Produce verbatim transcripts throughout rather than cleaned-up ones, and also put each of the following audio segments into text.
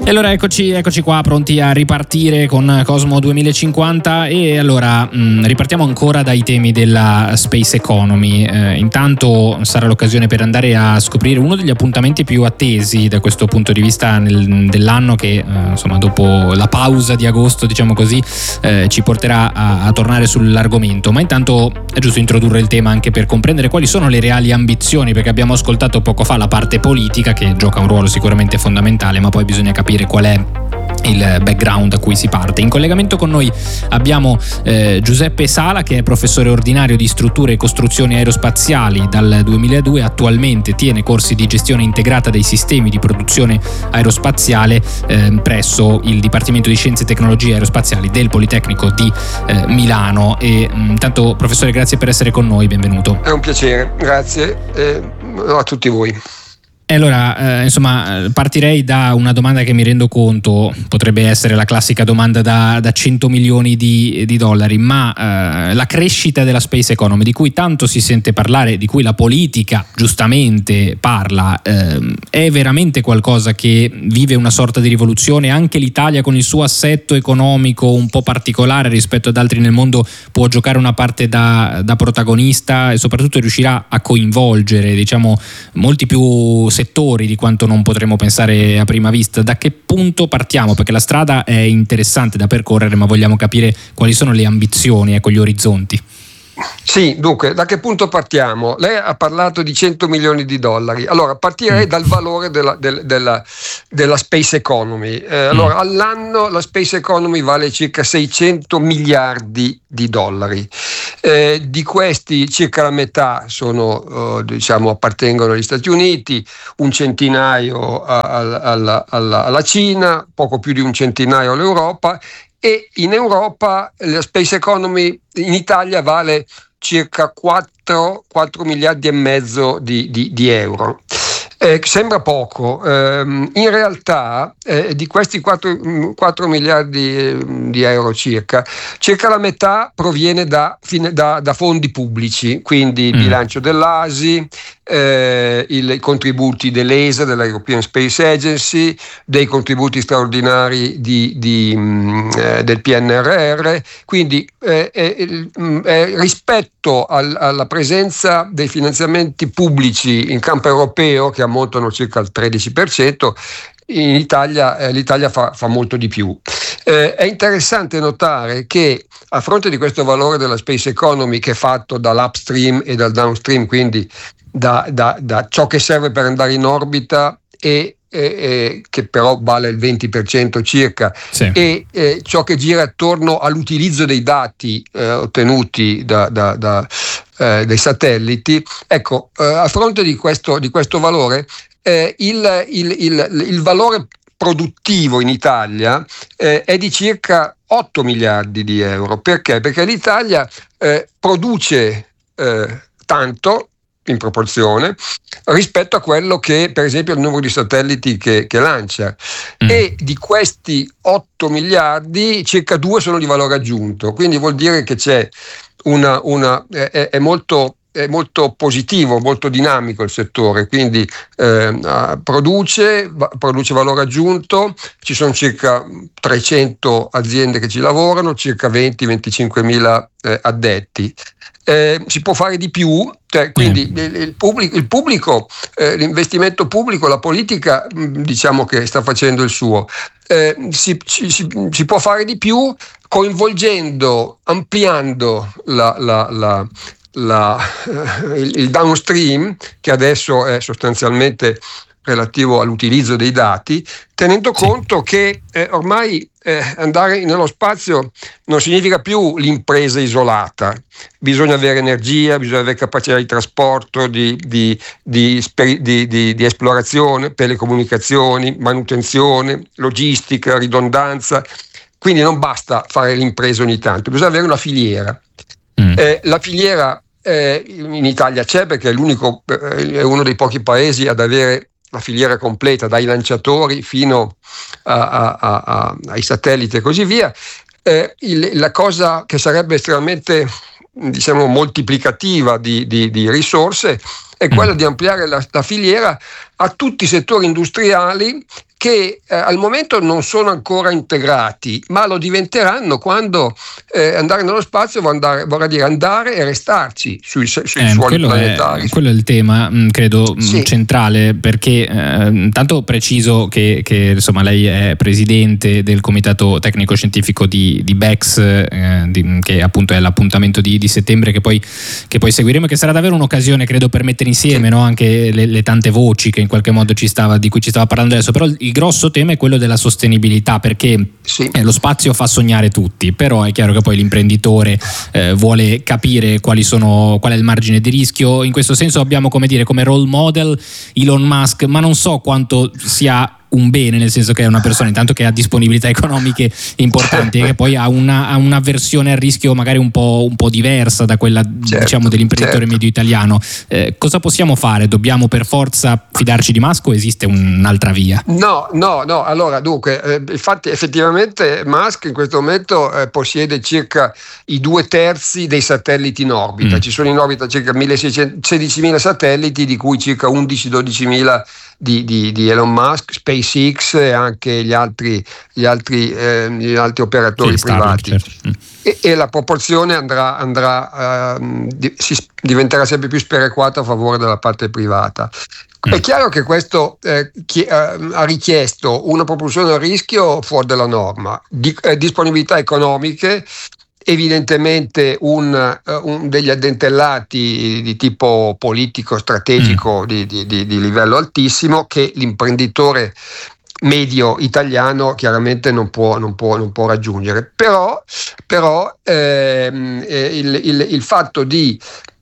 E allora eccoci, eccoci qua pronti a ripartire con Cosmo duemilacinquanta e allora mh, ripartiamo ancora dai temi della space economy. Eh, intanto sarà l'occasione per andare a scoprire uno degli appuntamenti più attesi da questo punto di vista nel, dell'anno che eh, insomma dopo la pausa di agosto, diciamo così, eh, ci porterà a, a tornare sull'argomento. Ma intanto è giusto introdurre il tema anche per comprendere quali sono le reali ambizioni, perché abbiamo ascoltato poco fa la parte politica che gioca un ruolo sicuramente fondamentale, ma poi bisogna capire qual è il background a cui si parte. In collegamento con noi abbiamo eh, Giuseppe Sala, che è professore ordinario di strutture e costruzioni aerospaziali dal duemiladue, attualmente tiene corsi di gestione integrata dei sistemi di produzione aerospaziale eh, presso il Dipartimento di Scienze e Tecnologie Aerospaziali del Politecnico di eh, Milano. E intanto, professore, grazie per essere con noi, benvenuto. È un piacere, grazie eh, a tutti voi. E allora, eh, insomma, partirei da una domanda che mi rendo conto potrebbe essere la classica domanda da, da cento milioni di, di dollari, ma eh, la crescita della space economy, di cui tanto si sente parlare, di cui la politica giustamente parla, eh, è veramente qualcosa che vive una sorta di rivoluzione? Anche l'Italia, con il suo assetto economico un po' particolare rispetto ad altri nel mondo, può giocare una parte da, da protagonista e soprattutto riuscirà a coinvolgere, diciamo, molti più settori di quanto non potremmo pensare a prima vista. Da che punto partiamo? Perché la strada è interessante da percorrere, ma vogliamo capire quali sono le ambizioni, ecco, gli orizzonti. Sì, dunque, da che punto partiamo? Lei ha parlato di cento milioni di dollari. Allora, partirei mm. dal valore della, del, della, della space economy. Eh, allora, mm. all'anno la space economy vale circa seicento miliardi di dollari. Eh, di questi circa la metà sono, eh, diciamo, appartengono agli Stati Uniti, un centinaio alla, alla, alla, alla Cina, poco più di un centinaio all'Europa. E in Europa la space economy in Italia vale circa quattro miliardi e mezzo di, di, di euro. Eh, sembra poco, eh, in realtà eh, di questi quattro miliardi di euro circa, circa la metà proviene da, da, da fondi pubblici, quindi il mm. bilancio dell'A S I, eh, il, i contributi dell'E S A, dell'European Space Agency, dei contributi straordinari di, di, mh, eh, del P N R R, quindi eh, eh, eh, rispetto al, alla presenza dei finanziamenti pubblici in campo europeo, che ammontano circa al tredici per cento, in Italia eh, l'Italia fa, fa molto di più. Eh, è interessante notare che a fronte di questo valore della space economy, che è fatto dall'upstream e dal downstream, quindi da, da, da ciò che serve per andare in orbita e eh, che però vale il venti per cento circa, sì. e eh, ciò che gira attorno all'utilizzo dei dati eh, ottenuti da, da, da, eh, dai satelliti, ecco, eh, a fronte di questo, di questo valore, eh, il, il, il, il valore produttivo in Italia eh, è di circa otto miliardi di euro. Perché? Perché l'Italia eh, produce eh, tanto in proporzione rispetto a quello che, per esempio, il numero di satelliti che, che lancia, mm. e di questi otto miliardi circa due sono di valore aggiunto, quindi vuol dire che c'è una, una è, è molto è molto positivo, molto dinamico il settore, quindi eh, produce, va, produce valore aggiunto, ci sono circa trecento aziende che ci lavorano, circa venti venticinque mila eh, addetti. Eh, si può fare di più, cioè, quindi mm. il, il pubblico, il pubblico eh, l'investimento pubblico, la politica mh, diciamo che sta facendo il suo. Eh, si, si, si può fare di più coinvolgendo, ampliando la, la, la La, il, il downstream, che adesso è sostanzialmente relativo all'utilizzo dei dati, tenendo sì. conto che eh, ormai eh, andare nello spazio non significa più l'impresa isolata, bisogna avere energia, bisogna avere capacità di trasporto, di, di, di, di, di, di esplorazione, telecomunicazioni, manutenzione, logistica, ridondanza, quindi non basta fare l'impresa ogni tanto, bisogna avere una filiera. Mm. Eh, la filiera eh, in Italia c'è, perché è l'unico, eh, è uno dei pochi paesi ad avere la filiera completa, dai lanciatori fino a, a, a, a, ai satelliti e così via. Eh, il, la cosa che sarebbe estremamente, diciamo, moltiplicativa di, di, di risorse è quella mm. di ampliare la, la filiera a tutti i settori industriali che eh, al momento non sono ancora integrati, ma lo diventeranno quando eh, andare nello spazio vuol andare, vorrà dire andare e restarci sui, sui eh, suoli planetari. È, quello è il tema, credo, sì. centrale, perché eh, tanto preciso che, che insomma lei è presidente del comitato tecnico scientifico di, di BEX, eh, di, che appunto è l'appuntamento di, di settembre che poi, che poi seguiremo, che sarà davvero un'occasione, credo, per mettere insieme, sì, no, anche le, le tante voci che in qualche modo ci stava, di cui ci stava parlando adesso. Però il grosso tema è quello della sostenibilità, perché sì, eh, lo spazio fa sognare tutti, però è chiaro che poi l'imprenditore eh, vuole capire quali sono, qual è il margine di rischio. In questo senso abbiamo, come dire, come role model Elon Musk, ma non so quanto sia un bene, nel senso che è una persona intanto che ha disponibilità economiche importanti e che poi ha una, ha un'avversione al rischio magari un po', un po' diversa da quella, certo, diciamo, dell'imprenditore, certo, medio italiano. Eh, cosa possiamo fare? Dobbiamo per forza fidarci di Musk o esiste un'altra via? No, no, no. Allora, dunque, eh, infatti effettivamente Musk in questo momento eh, possiede circa i due terzi dei satelliti in orbita. Mm. Ci sono in orbita circa sedicimila satelliti, di cui circa undici dodicimila Di, di, di Elon Musk, SpaceX e anche gli altri, gli altri, eh, gli altri operatori, sì, privati. Starlink, certo. e, e la proporzione andrà, andrà uh, di, si diventerà sempre più sperequata a favore della parte privata. Mm. È chiaro che questo eh, chi, eh, ha richiesto una propulsione a rischio fuori dalla norma, di, eh, disponibilità economiche, evidentemente un, uh, un degli addentellati di tipo politico, strategico, mm. di, di, di livello altissimo, che l'imprenditore medio italiano chiaramente non può, non può, non può raggiungere. Però, però ehm, il, il, il fatto di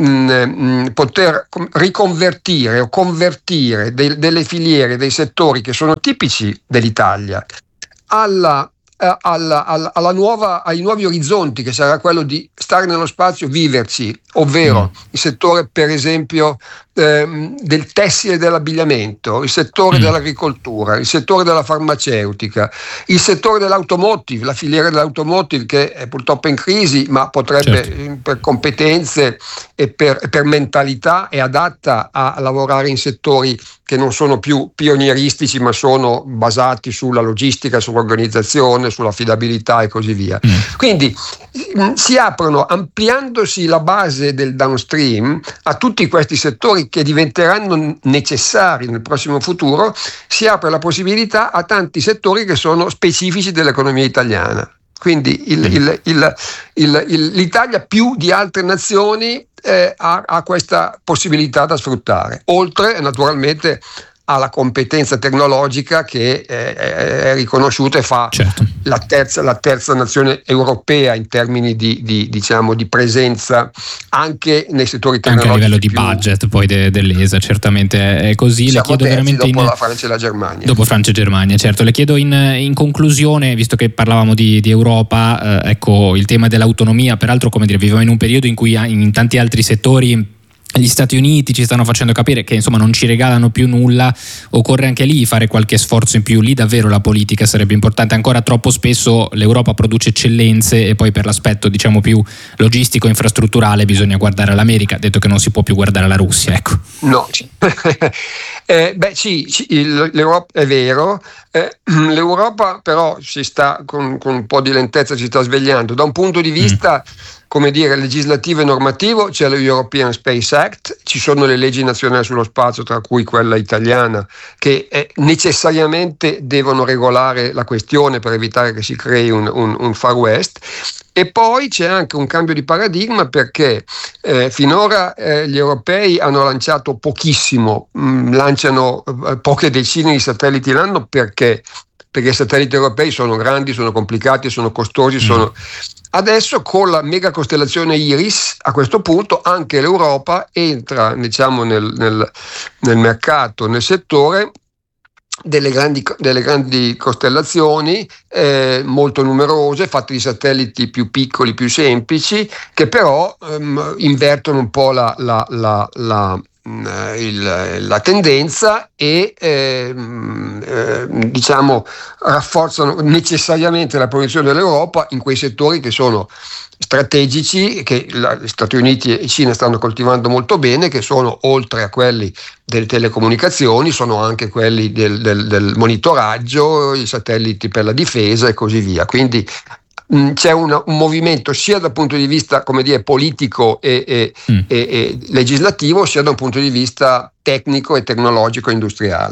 mh, poter riconvertire o convertire de, delle filiere, dei settori che sono tipici dell'Italia alla Alla, alla, alla nuova, ai nuovi orizzonti, che sarà quello di stare nello spazio, viverci, ovvero mm. il settore per esempio ehm, del tessile e dell'abbigliamento, il settore mm. dell'agricoltura, il settore della farmaceutica, il settore dell'automotive, la filiera dell'automotive che è purtroppo in crisi, ma potrebbe, certo, per competenze e per, per mentalità è adatta a lavorare in settori che non sono più pionieristici, ma sono basati sulla logistica, sull'organizzazione, sull'affidabilità e così via. Mm. Quindi si aprono, ampliandosi la base del downstream a tutti questi settori che diventeranno necessari nel prossimo futuro, si apre la possibilità a tanti settori che sono specifici dell'economia italiana. Quindi il, il, il, il, il, l'Italia più di altre nazioni eh, ha, ha questa possibilità da sfruttare, oltre naturalmente alla competenza tecnologica che è, è riconosciuta e fa, certo, la terza, la terza nazione europea in termini di, di, diciamo, di presenza anche nei settori tecnologici. Anche a livello di più budget poi de, dell'E S A, certamente è così. Siamo le chiedo veramente dopo in, la Francia e la Germania. Dopo Francia e Germania, certo. Le chiedo in, in conclusione, visto che parlavamo di, di Europa, eh, ecco, il tema dell'autonomia, peraltro, come dire, viviamo in un periodo in cui in tanti altri settori gli Stati Uniti ci stanno facendo capire che insomma non ci regalano più nulla, occorre anche lì fare qualche sforzo in più. Lì davvero la politica sarebbe importante. Ancora troppo spesso l'Europa produce eccellenze e poi per l'aspetto, diciamo, più logistico, infrastrutturale bisogna guardare all'America, detto che non si può più guardare alla Russia, ecco. No, eh, beh sì, l'Europa è vero, eh, l'Europa però si sta con, con un po' di lentezza si sta svegliando da un punto di vista mm. come dire, legislativo e normativo. C'è l'European Space Act, ci sono le leggi nazionali sullo spazio, tra cui quella italiana, che eh, necessariamente devono regolare la questione per evitare che si crei un, un, un Far West. E poi c'è anche un cambio di paradigma, perché eh, finora eh, gli europei hanno lanciato pochissimo, mh, lanciano eh, poche decine di satelliti l'anno, perché perché i satelliti europei sono grandi, sono complicati, sono costosi, mm. sono... Adesso con la mega costellazione Iris, a questo punto anche l'Europa entra, diciamo, nel, nel, nel mercato, nel settore delle grandi, delle grandi costellazioni eh, molto numerose, fatte di satelliti più piccoli, più semplici, che però ehm, invertono un po' la, la, la, la Il, la tendenza e eh, eh, diciamo rafforzano necessariamente la posizione dell'Europa in quei settori che sono strategici che la, gli Stati Uniti e Cina stanno coltivando molto bene, che sono, oltre a quelli delle telecomunicazioni, sono anche quelli del, del, del monitoraggio, i satelliti per la difesa e così via. Quindi mh, c'è una, un movimento sia dal punto di vista, come dire, politico e, e, mm. e, e legislativo, sia da un punto di vista tecnico e tecnologico industriale.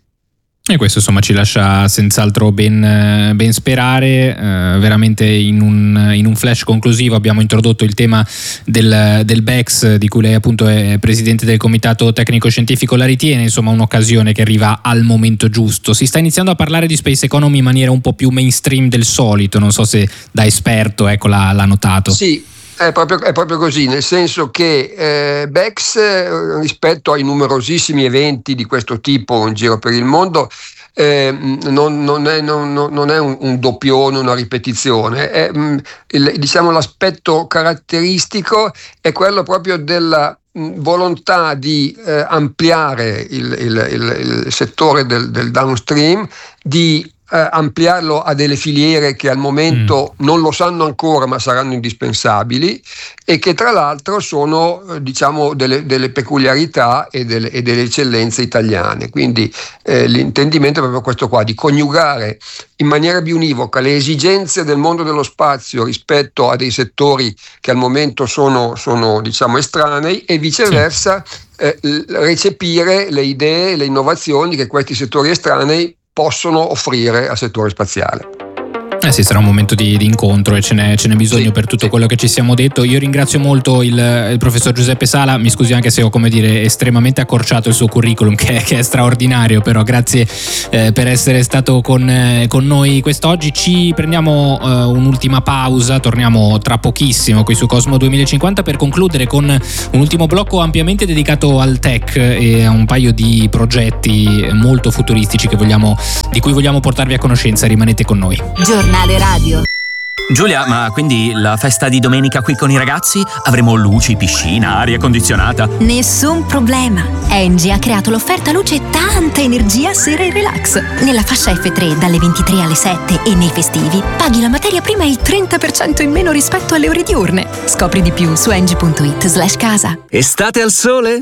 E questo insomma ci lascia senz'altro ben, ben sperare. Eh, veramente in un, in un flash conclusivo abbiamo introdotto il tema del, del B E C S, di cui lei appunto è presidente del comitato tecnico scientifico. La ritiene insomma un'occasione che arriva al momento giusto? Si sta iniziando a parlare di space economy in maniera un po' più mainstream del solito, non so se da esperto ecco l'ha, l'ha notato. Sì. È proprio, è proprio così, nel senso che eh, B E C S, eh, rispetto ai numerosissimi eventi di questo tipo in giro per il mondo, eh, non, non è, non, non è un, un doppione, una ripetizione. È, mh, il, diciamo, l'aspetto caratteristico è quello proprio della mh, volontà di eh, ampliare il, il, il, il settore del, del downstream, di Eh, ampliarlo a delle filiere che al momento mm. non lo sanno ancora ma saranno indispensabili, e che tra l'altro sono eh, diciamo delle, delle peculiarità e delle, e delle eccellenze italiane. Quindi eh, l'intendimento è proprio questo qua, di coniugare in maniera biunivoca le esigenze del mondo dello spazio rispetto a dei settori che al momento sono, sono diciamo estranei, e viceversa sì. eh, recepire le idee, le innovazioni che questi settori estranei possono offrire al settore spaziale. Eh sì, sarà un momento di, di incontro e ce n'è, ce n'è bisogno sì, per tutto sì. quello che ci siamo detto. Io ringrazio molto il, il professor Giuseppe Sala, mi scusi anche se ho, come dire, estremamente accorciato il suo curriculum, che, che è straordinario, però grazie eh, per essere stato con, eh, con noi quest'oggi. Ci prendiamo eh, un'ultima pausa, torniamo tra pochissimo qui su Cosmo duemilacinquanta per concludere con un ultimo blocco ampiamente dedicato al tech e a un paio di progetti molto futuristici che vogliamo, di cui vogliamo portarvi a conoscenza. Rimanete con noi. Giornale Radio. Giulia, ma quindi la festa di domenica qui con i ragazzi? Avremo luci, piscina, aria condizionata? Nessun problema. Engie ha creato l'offerta luce e tanta energia sera e relax. Nella fascia F tre dalle ventitré alle sette e nei festivi paghi la materia prima il trenta per cento in meno rispetto alle ore diurne. Scopri di più su engie punto it slash casa. Estate al sole?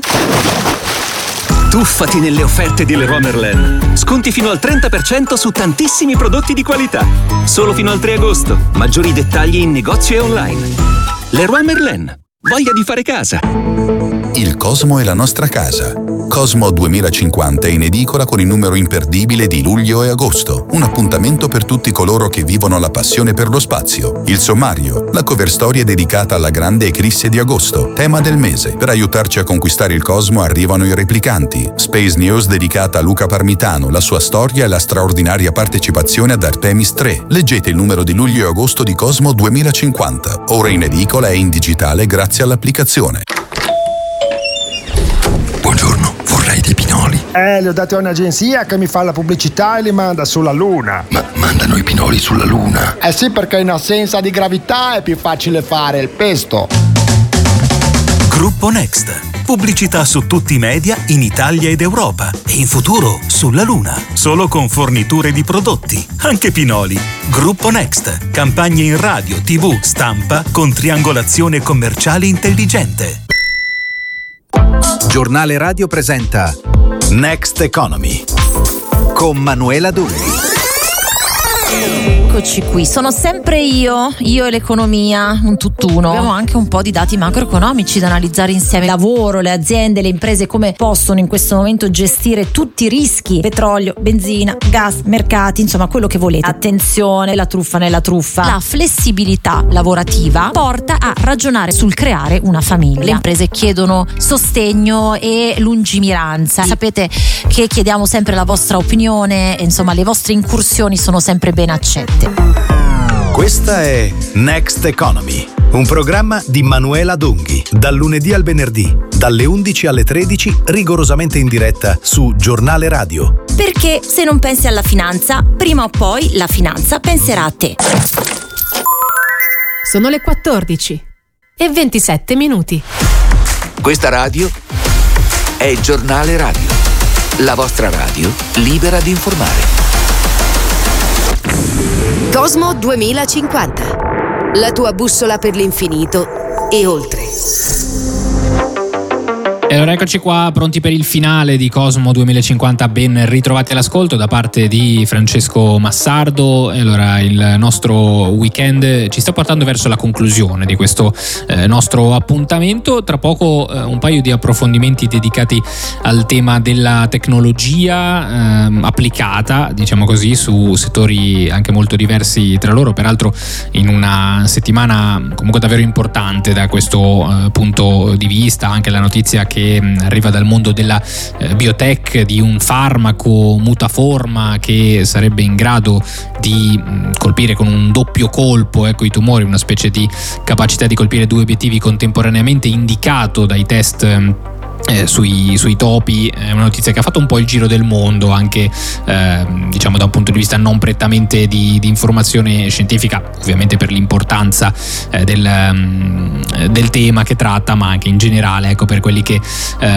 Tuffati nelle offerte di Leroy Merlin. Sconti fino al trenta per cento su tantissimi prodotti di qualità. Solo fino al tre agosto. Maggiori dettagli in negozio e online. Leroy Merlin. Voglia di fare casa. Il Cosmo è la nostra casa. Cosmo duemilacinquanta è in edicola con il numero imperdibile di luglio e agosto. Un appuntamento per tutti coloro che vivono la passione per lo spazio. Il sommario, la cover story è dedicata alla grande eclisse di agosto, tema del mese. Per aiutarci a conquistare il Cosmo arrivano i replicanti. Space News dedicata a Luca Parmitano, la sua storia e la straordinaria partecipazione ad Artemis tre. Leggete il numero di luglio e agosto di Cosmo duemilacinquanta. Ora in edicola e in digitale grazie all'applicazione. Buongiorno, vorrei dei pinoli. Eh, li ho dati a un'agenzia che mi fa la pubblicità e li manda sulla Luna. Ma mandano i pinoli sulla Luna? Eh sì, perché in assenza di gravità è più facile fare il pesto. Gruppo Next. Pubblicità su tutti i media in Italia ed Europa. E in futuro sulla Luna. Solo con forniture di prodotti, anche pinoli. Gruppo Next. Campagne in radio, tivù, stampa con triangolazione commerciale intelligente. Giornale Radio presenta Next Economy con Manuela Dunghi. Eccoci qui, sono sempre io, io e l'economia, un tutt'uno. Abbiamo anche un po' di dati macroeconomici da analizzare insieme. Lavoro, le aziende, le imprese, come possono in questo momento gestire tutti i rischi: petrolio, benzina, gas, mercati, insomma quello che volete. Attenzione, la truffa nella truffa. La flessibilità lavorativa porta a ragionare sul creare una famiglia. Le imprese chiedono sostegno e lungimiranza. Sapete che chiediamo sempre la vostra opinione, insomma le vostre incursioni sono sempre ben accette. Questa è Next Economy, un programma di Manuela Dunghi, dal lunedì al venerdì, dalle undici alle tredici, rigorosamente in diretta su Giornale Radio. Perché se non pensi alla finanza, prima o poi la finanza penserà a te. Sono le quattordici e ventisette minuti. Questa radio è Giornale Radio, la vostra radio libera di informare. Cosmo duemilacinquanta. la tua bussola per l'infinito e oltre. E allora eccoci qua, pronti per il finale di Cosmo duemilacinquanta. Ben ritrovati all'ascolto da parte di Francesco Massardo. E allora il nostro weekend ci sta portando verso la conclusione di questo eh, nostro appuntamento. Tra poco eh, un paio di approfondimenti dedicati al tema della tecnologia eh, applicata, diciamo così, su settori anche molto diversi tra loro, peraltro in una settimana comunque davvero importante da questo eh, punto di vista. Anche la notizia che che arriva dal mondo della eh, biotech, di un farmaco mutaforma che sarebbe in grado di mh, colpire con un doppio colpo ecco, i tumori, una specie di capacità di colpire due obiettivi contemporaneamente, indicato dai test mh, Eh, sui, sui topi. È una notizia che ha fatto un po' il giro del mondo, anche eh, diciamo da un punto di vista non prettamente di, di informazione scientifica, ovviamente per l'importanza eh, del, um, del tema che tratta, ma anche in generale ecco, per quelli che,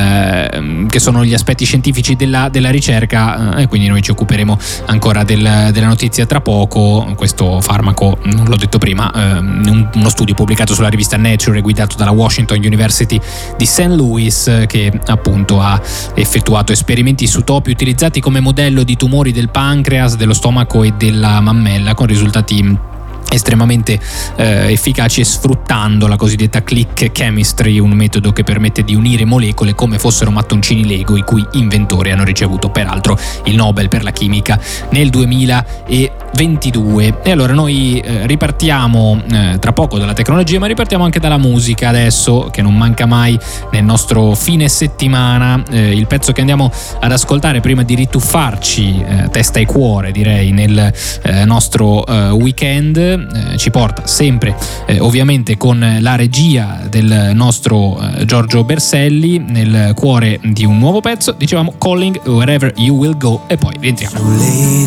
eh, che sono gli aspetti scientifici della, della ricerca eh, e quindi noi ci occuperemo ancora del, della notizia tra poco. Questo farmaco, non l'ho detto prima, eh, un, uno studio pubblicato sulla rivista Nature guidato dalla Washington University di Saint Louis, che appunto ha effettuato esperimenti su topi utilizzati come modello di tumori del pancreas, dello stomaco e della mammella, con risultati estremamente eh, efficaci, e sfruttando la cosiddetta click chemistry, un metodo che permette di unire molecole come fossero mattoncini Lego, i cui inventori hanno ricevuto peraltro il Nobel per la chimica nel duemilaventidue. E allora noi eh, ripartiamo eh, tra poco dalla tecnologia, ma ripartiamo anche dalla musica adesso, che non manca mai nel nostro fine settimana. Eh, il pezzo che andiamo ad ascoltare prima di rituffarci eh, testa e cuore, direi, nel eh, nostro eh, weekend Eh, ci porta sempre eh, ovviamente con la regia del nostro eh, Giorgio Berselli, nel cuore di un nuovo pezzo, dicevamo Calling Wherever You Will Go, e poi rientriamo. So lady,